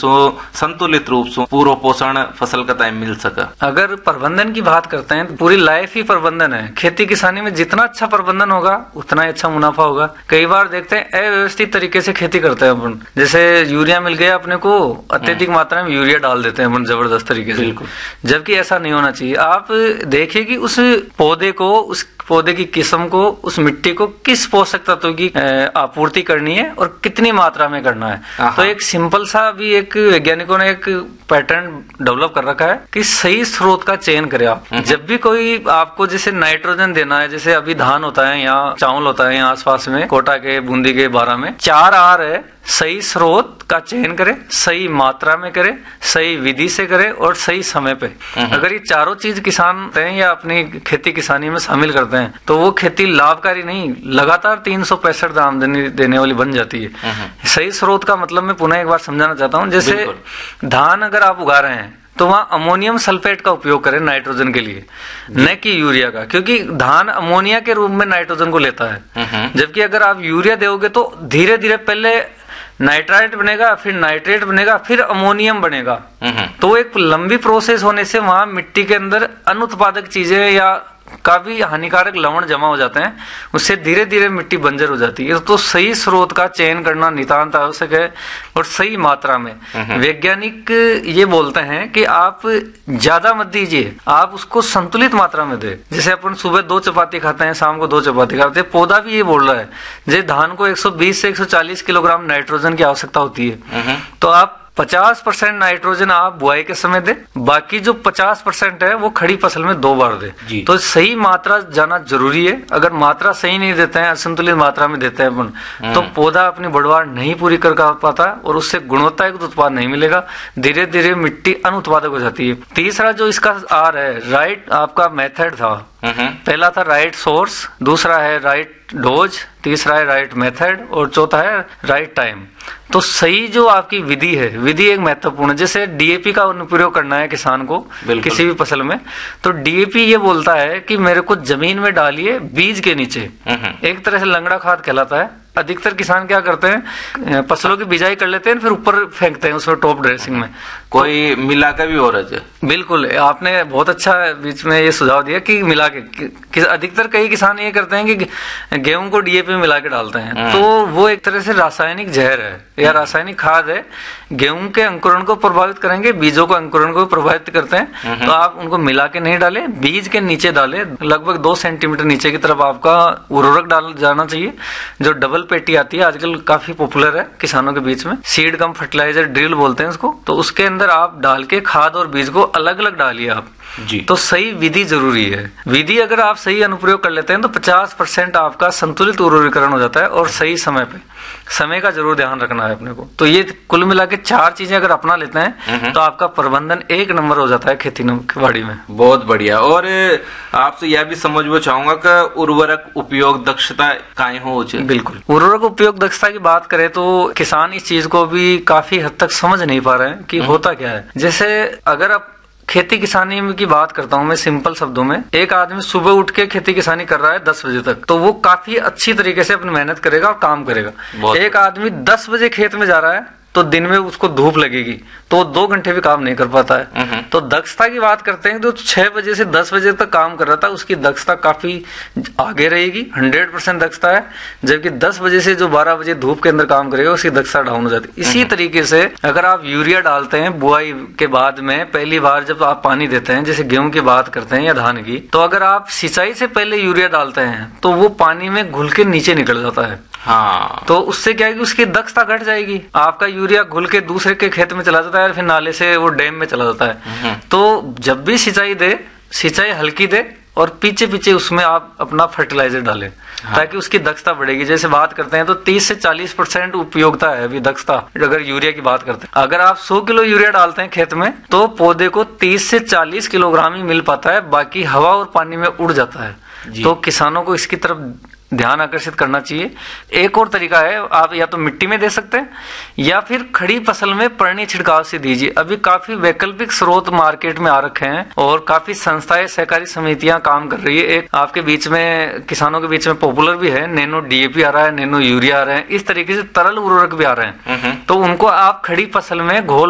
सो संतुलित रूप से पूरा पोषण फसल का टाइम मिल सका। अगर प्रबंधन की बात करते हैं तो पूरी लाइफ ही प्रबंधन है। खेती किसानी में जितना अच्छा प्रबंधन होगा उतना ही अच्छा मुनाफा होगा। कई बार देखते हैं अव्यवस्थित तरीके से खेती करते हैं अपन, जैसे यूरिया मिल गया अपने को, अत्यधिक मात्रा में यूरिया डाल देते हैं अपन जबरदस्त तरीके से, जबकि ऐसा नहीं होना चाहिए। आप देखिए कि उस पौधे को, उस पौधे की किस्म को, उस मिट्टी को किस पोषक तत्वों की आपूर्ति करनी है और कितनी मात्रा में करना है। तो एक सिंपल सा भी एक वैज्ञानिकों ने एक पैटर्न डेवलप कर रखा है कि सही स्रोत का चयन करें आप। जब भी कोई आपको जैसे नाइट्रोजन देना है, जैसे अभी धान होता है या चावल होता है यहाँ आसपास में, कोटा के, बूंदी के, बारा में 4 आर है, सही स्रोत का चयन करें, सही मात्रा में करें, सही विधि से करें और सही समय पे। अगर ये चारों चीज किसान हैं या अपनी खेती किसानी में शामिल करते हैं तो वो खेती लाभकारी नहीं, लगातार 365 आमदनी देने वाली बन जाती है। सही स्रोत का मतलब मैं पुनः एक बार समझाना चाहता हूँ। जैसे धान अगर आप उगा रहे हैं तो वहाँ अमोनियम सल्फेट का उपयोग करें नाइट्रोजन के लिए, न कि यूरिया का, क्योंकि धान अमोनिया के रूप में नाइट्रोजन को लेता है। जबकि अगर आप यूरिया दोगे तो धीरे धीरे पहले नाइट्राइट बनेगा, फिर नाइट्रेट बनेगा, फिर अमोनियम बनेगा। तो एक लंबी प्रोसेस होने से वहां मिट्टी के अंदर अनुत्पादक चीजें या काफी हानिकारक लवण जमा हो जाते हैं, उससे धीरे धीरे मिट्टी बंजर हो जाती है। तो सही स्रोत का चयन करना नितांत आवश्यक है और सही मात्रा में। वैज्ञानिक ये बोलते हैं कि आप ज्यादा मत दीजिए, आप उसको संतुलित मात्रा में दें। जैसे अपन सुबह 2 चपाती खाते हैं, शाम को 2 चपाती खाते हैं, पौधा भी ये बोल रहा है जैसे धान को 120 से 140 किलोग्राम नाइट्रोजन की आवश्यकता होती है, तो आप 50% नाइट्रोजन आप बुआई के समय दे, बाकी जो 50% है वो खड़ी फसल में 2 बार दे। तो सही मात्रा जाना जरूरी है। अगर मात्रा सही नहीं देते हैं, असंतुलित मात्रा में देते हैं अपन, तो पौधा अपनी बढ़वाड़ नहीं पूरी कर पाता और उससे गुणवत्तायुक्त उत्पाद नहीं मिलेगा। धीरे धीरे मिट्टी अनुत्पादक हो जाती है। तीसरा जो इसका आर है, राइट आपका मेथड था, पहला था राइट सोर्स, दूसरा है राइट डोज, तीसरा है राइट मेथड और चौथा है राइट टाइम। तो सही जो आपकी विधि है, विधि एक महत्वपूर्ण है। जैसे डीएपी का अनुप्रयोग करना है किसान को किसी भी फसल में, तो डीएपी ये बोलता है कि मेरे को जमीन में डालिए बीज के नीचे, एक तरह से लंगड़ा खाद कहलाता है। अधिकतर किसान क्या करते हैं, फसलों की बिजाई कर लेते हैं फिर ऊपर फेंकते हैं उसमें टॉप ड्रेसिंग में, कोई मिला के भी हो रहा है। बिल्कुल, आपने बहुत अच्छा बीच में ये सुझाव दिया कि मिला के। अधिकतर कई किसान ये करते हैं कि गेहूं को डीएपी में मिला के डालते हैं, तो वो एक तरह से रासायनिक जहर है या रासायनिक खाद है। गेहूं के अंकुरण को प्रभावित करेंगे, बीजों को अंकुरण को प्रभावित करते हैं। तो आप उनको मिला के नहीं डालें, बीज के नीचे डालें, लगभग 2 सेंटीमीटर नीचे की तरफ आपका उर्वरक डाल जाना चाहिए। जो डबल पेटी आती है आजकल, काफी पॉपुलर है किसानों के बीच में, सीड कम फर्टिलाइजर ड्रिल बोलते हैं उसको। तो उसके अंदर आप डाल के खाद और बीज को अलग अलग डालिए आप जी। तो सही विधि जरूरी है। विधि अगर आप सही अनुप्रयोग कर लेते हैं तो 50% आपका संतुलित उर्वरीकरण हो जाता है और सही समय पे। समय का जरूर ध्यान रखना है अपने को। तो ये कुल मिला के 4 चीजें अगर अपना लेते हैं तो आपका प्रबंधन 1 नंबर हो जाता है खेती बाड़ी में। बहुत बढ़िया। और आपसे यह भी समझना चाहूंगा कि उर्वरक उपयोग दक्षता काहे हो। बिल्कुल, उर्वरक उपयोग दक्षता की बात करें तो किसान इस चीज को भी काफी हद तक समझ नहीं पा रहे हैं कि होता क्या है। जैसे अगर आप खेती किसानी की बात करता हूँ मैं सिंपल शब्दों में, एक आदमी सुबह उठ के खेती किसानी कर रहा है 10 बजे तक, तो वो काफी अच्छी तरीके से अपनी मेहनत करेगा और काम करेगा। एक आदमी 10 बजे खेत में जा रहा है तो दिन में उसको धूप लगेगी तो 2 घंटे भी काम नहीं कर पाता है। तो दक्षता की बात करते हैं तो 6 बजे से 10 बजे तक काम कर रहा था, उसकी दक्षता काफी आगे रहेगी, 100% दक्षता है। जबकि 10 बजे से जो 12 बजे धूप के अंदर काम करेगा उसकी दक्षता डाउन हो जाती है। इसी तरीके से अगर आप यूरिया डालते हैं बुआई के बाद में, पहली बार जब आप पानी देते हैं, जैसे गेहूं की बात करते हैं या धान की, तो अगर आप सिंचाई से पहले यूरिया डालते हैं तो वो पानी में घुल के नीचे निकल जाता है। हाँ, तो उससे क्या है कि उसकी दक्षता घट जाएगी। आपका यूरिया घुल के दूसरे के खेत में चला जाता है, फिर नाले से वो डैम में चला जाता है। तो जब भी सिंचाई दे, सिंचाई हल्की दे और पीछे पीछे उसमें आप अपना फर्टिलाइजर डालें। हाँ। ताकि उसकी दक्षता बढ़ेगी। जैसे बात करते हैं तो 30 से 40% उपयोगिता है अभी दक्षता, अगर यूरिया की बात करते हैं। अगर आप 100 किलो यूरिया डालते हैं खेत में तो पौधे को 30 से 40 किलोग्राम ही मिल पाता है, बाकी हवा और पानी में उड़ जाता है। तो किसानों को इसकी तरफ ध्यान आकर्षित करना चाहिए। एक और तरीका है, आप या तो मिट्टी में दे सकते हैं या फिर खड़ी फसल में परनी छिड़काव से दीजिए। अभी काफी वैकल्पिक स्रोत मार्केट में आ रखे हैं और काफी संस्थाएं, सहकारी समितियां काम कर रही है। एक आपके बीच में, किसानों के बीच में पॉपुलर भी है, नैनो डीएपी आ रहा है, नैनो यूरिया आ रहे हैं, इस तरीके से तरल उर्वरक भी आ रहे हैं। तो उनको आप खड़ी फसल में घोल